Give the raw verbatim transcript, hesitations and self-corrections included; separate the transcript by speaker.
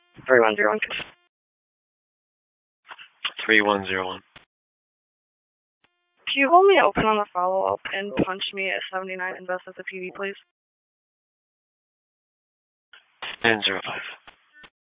Speaker 1: three one zero one.
Speaker 2: three one zero one.
Speaker 1: Can you hold me open on the follow-up and punch me at seventy-nine Invest at the P V, please?
Speaker 2: nine zero five.